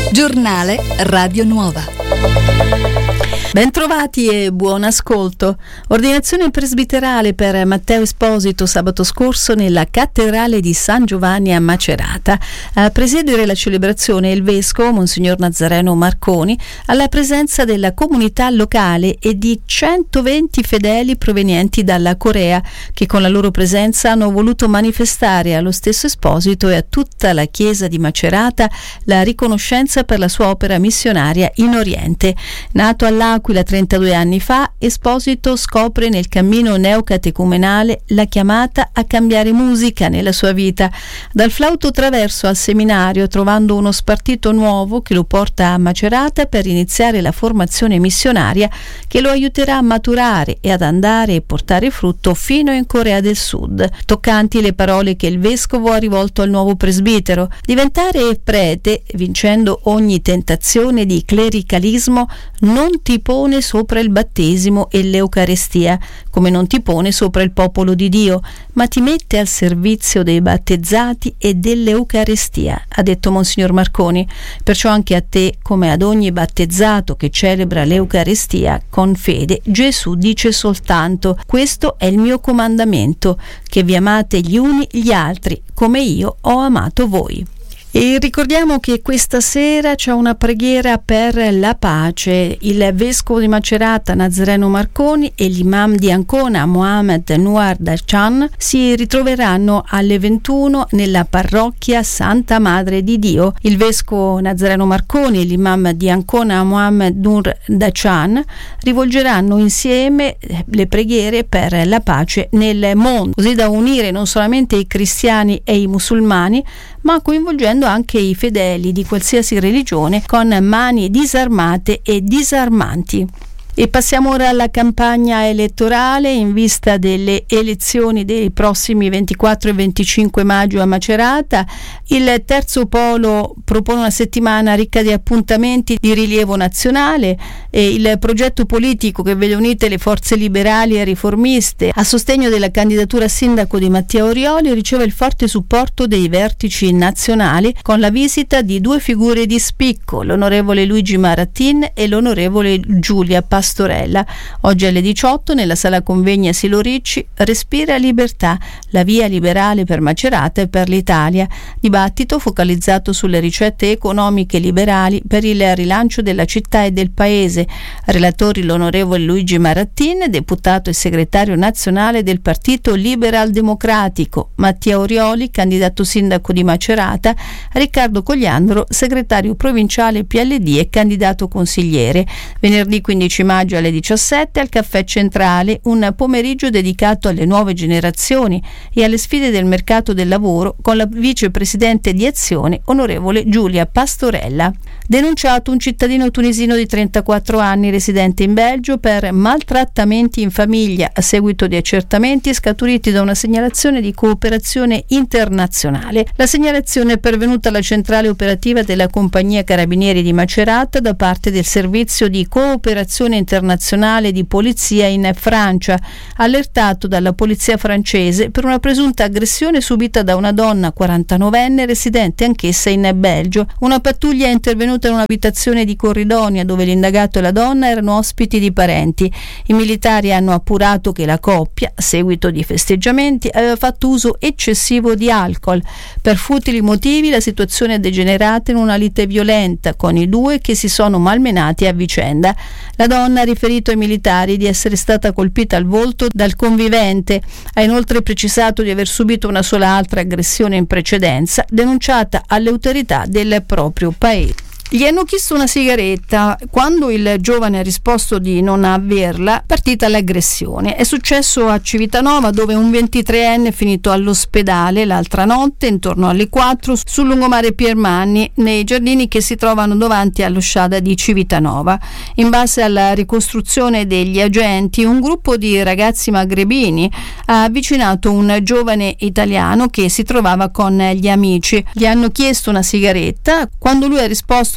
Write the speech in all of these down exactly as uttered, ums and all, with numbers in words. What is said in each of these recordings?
Giornale Radio Nuova. Bentrovati e buon ascolto. Ordinazione presbiterale per Matteo Esposito sabato scorso nella cattedrale di San Giovanni a Macerata. A presiedere la celebrazione il vescovo Monsignor Nazareno Marconi, alla presenza della comunità locale e di centoventi fedeli provenienti dalla Corea, che con la loro presenza hanno voluto manifestare allo stesso Esposito e a tutta la Chiesa di Macerata la riconoscenza per la sua opera missionaria in Oriente. Nato all'Aquila trentadue anni fa, Esposito scopre nel cammino neocatecumenale la chiamata a cambiare musica nella sua vita, dal flauto traverso al seminario, trovando uno spartito nuovo che lo porta a Macerata per iniziare la formazione missionaria che lo aiuterà a maturare e ad andare e portare frutto fino in Corea del Sud. Toccanti le parole che il vescovo ha rivolto al nuovo presbitero: diventare prete, vincendo ogni tentazione di clericalismo, non ti pone sopra il battesimo e l'Eucarestia, come non ti pone sopra il popolo di Dio, ma ti mette al servizio dei battezzati e dell'Eucarestia, ha detto Monsignor Marconi. Perciò anche a te, come ad ogni battezzato che celebra l'Eucarestia con fede, Gesù dice soltanto: questo è il mio comandamento, che vi amate gli uni gli altri, come io ho amato voi. E ricordiamo che questa sera c'è una preghiera per la pace. Il vescovo di Macerata Nazareno Marconi e l'imam di Ancona Mohammed Nuar Dachan si ritroveranno alle ventuno nella parrocchia Santa Madre di Dio. Il vescovo Nazareno Marconi e l'imam di Ancona Mohammed Nur Dachan rivolgeranno insieme le preghiere per la pace nel mondo, così da unire non solamente i cristiani e i musulmani, ma coinvolgendo anche i fedeli di qualsiasi religione con mani disarmate e disarmanti. E passiamo ora alla campagna elettorale in vista delle elezioni dei prossimi ventiquattro e venticinque maggio a Macerata. Il Terzo Polo propone una settimana ricca di appuntamenti di rilievo nazionale e il progetto politico che vede unite le forze liberali e riformiste a sostegno della candidatura a sindaco di Matteo Orioli riceve il forte supporto dei vertici nazionali con la visita di due figure di spicco, l'onorevole Luigi Marattin e l'onorevole Giulia Pastorella. Oggi alle diciotto nella sala convegni a Silo Ricci, Respira libertà, la via liberale per Macerata e per l'Italia, dibattito focalizzato sulle ricette economiche liberali per il rilancio della città e del paese. Relatori l'onorevole Luigi Marattin, deputato e segretario nazionale del Partito Liberal Democratico, Matteo Orioli, candidato sindaco di Macerata, Riccardo Cogliandro, segretario provinciale P L D e candidato consigliere. Venerdì quindici maggio alle diciassette al Caffè Centrale, un pomeriggio dedicato alle nuove generazioni e alle sfide del mercato del lavoro con la vicepresidente di Azione, onorevole Giulia Pastorella. Denunciato un cittadino tunisino di trentaquattro anni residente in Belgio per maltrattamenti in famiglia a seguito di accertamenti scaturiti da una segnalazione di cooperazione internazionale. La segnalazione è pervenuta alla centrale operativa della compagnia Carabinieri di Macerata da parte del servizio di cooperazione internazionale di polizia in Francia, allertato dalla polizia francese per una presunta aggressione subita da una donna quarantanovenne residente anch'essa in Belgio. Una pattuglia è intervenuta in un'abitazione di Corridonia dove l'indagato e la donna erano ospiti di parenti. I militari hanno appurato che la coppia, a seguito di festeggiamenti, aveva fatto uso eccessivo di alcol. Per futili motivi la situazione è degenerata in una lite violenta con i due che si sono malmenati a vicenda. La donna ha riferito ai militari di essere stata colpita al volto dal convivente. Ha inoltre precisato di aver subito una sola altra aggressione in precedenza, denunciata alle autorità del proprio paese. Gli hanno chiesto una sigaretta. Quando il giovane ha risposto di non averla, partita l'aggressione. È successo a Civitanova, dove un ventitreenne è finito all'ospedale l'altra notte intorno alle quattro sul lungomare Piermanni, nei giardini che si trovano davanti allo Sciada di Civitanova. In base alla ricostruzione degli agenti, un gruppo di ragazzi magrebini ha avvicinato un giovane italiano che si trovava con gli amici. Gli hanno chiesto una sigaretta. Quando lui ha risposto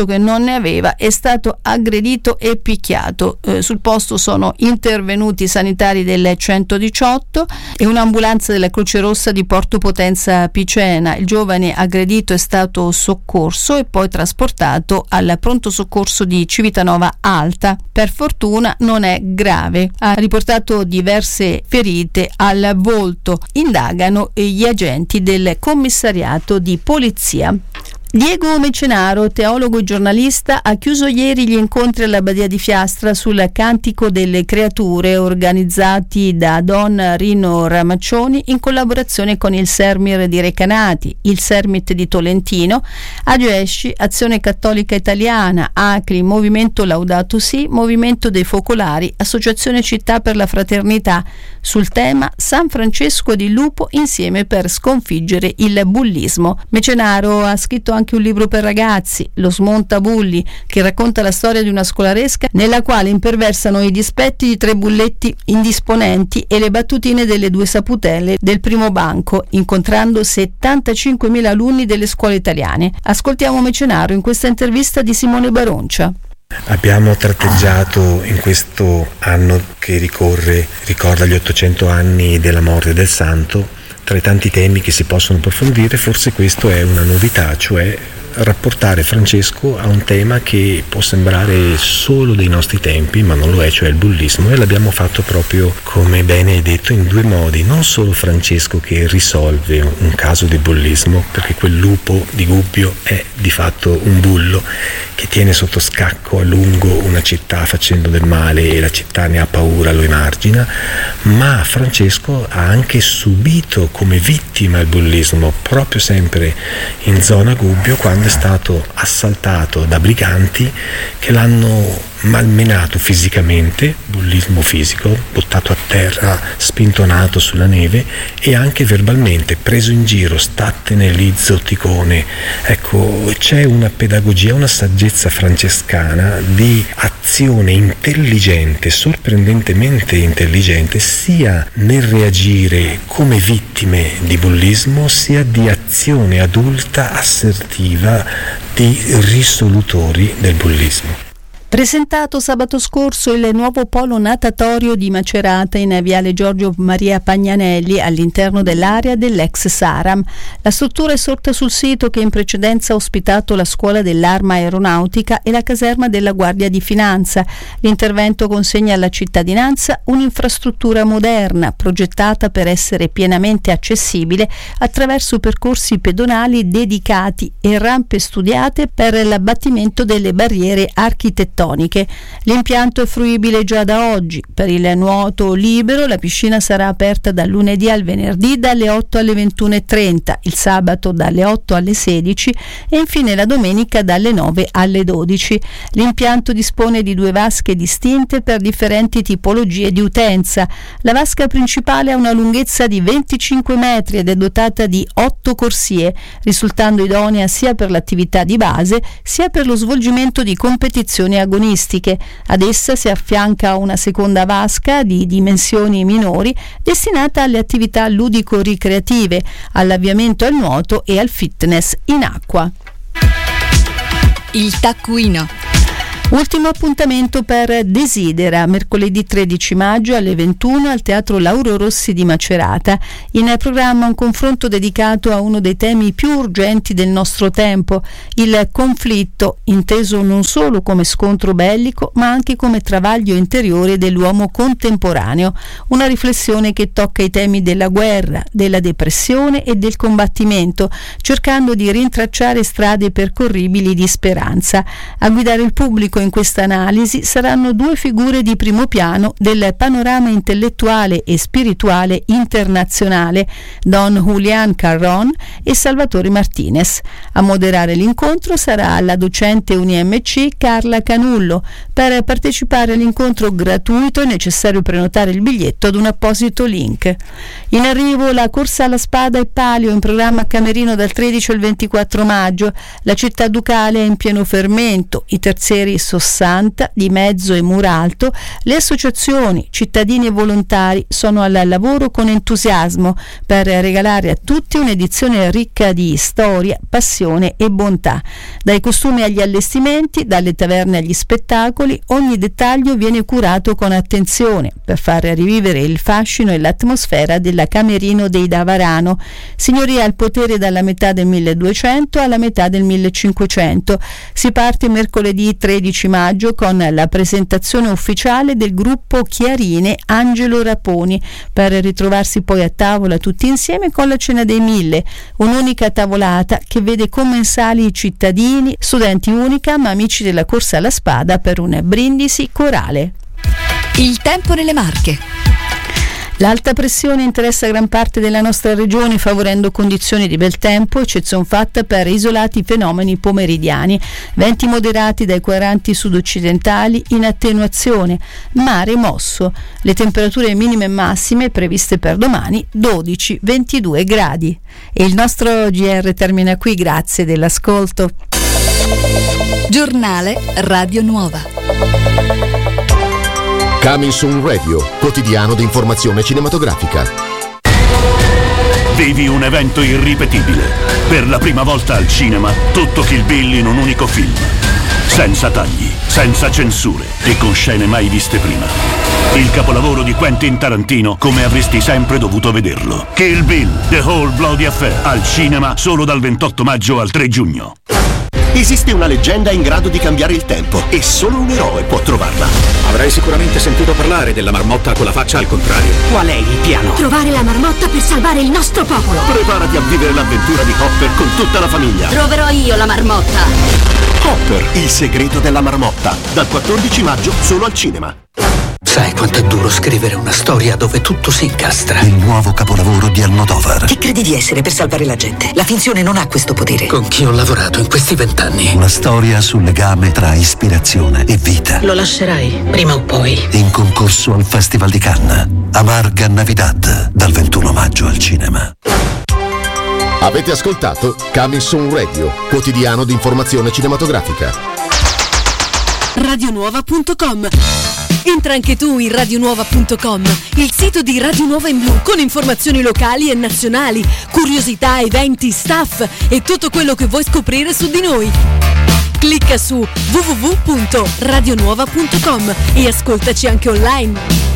confessato che non ne aveva, è stato aggredito e picchiato. Eh, sul posto sono intervenuti i sanitari del centodiciotto e un'ambulanza della Croce Rossa di Porto Potenza Picena. Il giovane aggredito è stato soccorso e poi trasportato al pronto soccorso di Civitanova Alta. Per fortuna non è grave. Ha riportato diverse ferite al volto. Indagano gli agenti del commissariato di polizia. Diego Mecenaro, teologo e giornalista, ha chiuso ieri gli incontri alla Badia di Fiastra sul Cantico delle Creature organizzati da Don Rino Ramaccioni in collaborazione con il Sermir di Recanati, il Sermit di Tolentino, Agiesci, Azione Cattolica Italiana, Acri, Movimento Laudato Si, Movimento dei Focolari, Associazione Città per la Fraternità, sul tema San Francesco di Lupo insieme per sconfiggere il bullismo. Mecenaro ha scritto anche anche un libro per ragazzi, Lo Smontabulli, che racconta la storia di una scolaresca nella quale imperversano i dispetti di tre bulletti indisponenti e le battutine delle due saputelle del primo banco, incontrando settantacinquemila alunni delle scuole italiane. Ascoltiamo Mecenaro in questa intervista di Simone Baroncia. Abbiamo tratteggiato in questo anno che ricorre, ricorda gli ottocento anni della morte del santo. Tra i tanti temi che si possono approfondire, forse questo è una novità, cioè rapportare Francesco a un tema che può sembrare solo dei nostri tempi, ma non lo è, cioè il bullismo, e l'abbiamo fatto proprio, come bene hai detto, in due modi. Non solo Francesco che risolve un caso di bullismo, perché quel lupo di Gubbio è di fatto un bullo che tiene sotto scacco a lungo una città facendo del male e la città ne ha paura, lo emargina, ma Francesco ha anche subito come vittima il bullismo proprio sempre in zona Gubbio, quando è stato assaltato da briganti che l'hanno malmenato fisicamente, bullismo fisico, buttato a terra, spintonato sulla neve, e anche verbalmente, preso in giro, statene lì zotticone. Ecco, c'è una pedagogia, una saggezza francescana di azione intelligente, sorprendentemente intelligente, sia nel reagire come vittime di bullismo, sia di azione adulta assertiva di risolutori del bullismo. Presentato sabato scorso il nuovo polo natatorio di Macerata in Viale Giorgio Maria Pagnanelli all'interno dell'area dell'ex Saram. La struttura è sorta sul sito che in precedenza ha ospitato la scuola dell'arma aeronautica e la caserma della Guardia di Finanza. L'intervento consegna alla cittadinanza un'infrastruttura moderna progettata per essere pienamente accessibile attraverso percorsi pedonali dedicati e rampe studiate per l'abbattimento delle barriere architettoniche. L'impianto è fruibile già da oggi. Per il nuoto libero la piscina sarà aperta dal lunedì al venerdì dalle otto alle ventuno e trenta, il sabato dalle otto alle sedici e infine la domenica dalle nove alle dodici. L'impianto dispone di due vasche distinte per differenti tipologie di utenza. La vasca principale ha una lunghezza di venticinque metri ed è dotata di otto corsie, risultando idonea sia per l'attività di base sia per lo svolgimento di competizioni agonistiche. Ad essa si affianca una seconda vasca di dimensioni minori destinata alle attività ludico-ricreative, all'avviamento al nuoto e al fitness in acqua. Il taccuino. Ultimo appuntamento per Desidera, mercoledì tredici maggio alle ventuno al Teatro Lauro Rossi di Macerata. In programma un confronto dedicato a uno dei temi più urgenti del nostro tempo, il conflitto, inteso non solo come scontro bellico, ma anche come travaglio interiore dell'uomo contemporaneo. Una riflessione che tocca i temi della guerra, della depressione e del combattimento, cercando di rintracciare strade percorribili di speranza. A guidare il pubblico in questa analisi saranno due figure di primo piano del panorama intellettuale e spirituale internazionale, Don Julián Carrón e Salvatore Martínez. A moderare l'incontro sarà la docente U N I M C Carla Canullo. Per partecipare all'incontro gratuito è necessario prenotare il biglietto ad un apposito link. In arrivo la corsa alla spada e palio, in programma a Camerino dal tredici al ventiquattro maggio. La città ducale è in pieno fermento, i terzieri sono Sossanta, Di Mezzo e Muralto, le associazioni, cittadini e volontari sono al lavoro con entusiasmo per regalare a tutti un'edizione ricca di storia, passione e bontà. Dai costumi agli allestimenti, dalle taverne agli spettacoli, ogni dettaglio viene curato con attenzione per far rivivere il fascino e l'atmosfera della Camerino dei Davarano, signoria al potere dalla metà del milleduecento alla metà del millecinquecento. Si parte mercoledì tredici maggio con la presentazione ufficiale del gruppo Chiarine Angelo Raponi, per ritrovarsi poi a tavola tutti insieme con la Cena dei Mille, un'unica tavolata che vede commensali i cittadini, studenti unica ma amici della corsa alla spada per un brindisi corale. Il tempo nelle Marche. L'alta pressione interessa gran parte della nostra regione, favorendo condizioni di bel tempo, eccezion fatta per isolati fenomeni pomeridiani. Venti moderati dai quaranta sud-occidentali in attenuazione, mare mosso. Le temperature minime e massime previste per domani dodici ventidue gradi. E il nostro G R termina qui, grazie dell'ascolto. Giornale Radio Nuova. Coming Soon Radio, quotidiano di informazione cinematografica. Vivi un evento irripetibile. Per la prima volta al cinema, tutto Kill Bill in un unico film. Senza tagli, senza censure e con scene mai viste prima. Il capolavoro di Quentin Tarantino come avresti sempre dovuto vederlo. Kill Bill, The Whole Bloody Affair, al cinema solo dal ventotto maggio al tre giugno. Esiste una leggenda in grado di cambiare il tempo e solo un eroe può trovarla. Avrai sicuramente sentito parlare della marmotta con la faccia al contrario. Qual è il piano? Trovare la marmotta per salvare il nostro popolo. Preparati a vivere l'avventura di Hopper con tutta la famiglia. Troverò io la marmotta. Hopper, il segreto della marmotta, dal quattordici maggio solo al cinema. Sai quanto è duro scrivere una storia dove tutto si incastra? Il nuovo capolavoro di Almodovar. Chi credi di essere per salvare la gente? La finzione non ha questo potere. Con chi ho lavorato in questi vent'anni? Una storia sul legame tra ispirazione e vita. Lo lascerai, prima o poi. In concorso al Festival di Cannes. Amarga Navidad, dal ventuno maggio al cinema. Avete ascoltato Coming Soon Radio, quotidiano di informazione cinematografica. radionuova punto com. Entra anche tu in radionuova punto com, il sito di Radio Nuova in blu, con informazioni locali e nazionali, curiosità, eventi, staff e tutto quello che vuoi scoprire su di noi. Clicca su w w w punto radionuova punto com e ascoltaci anche online.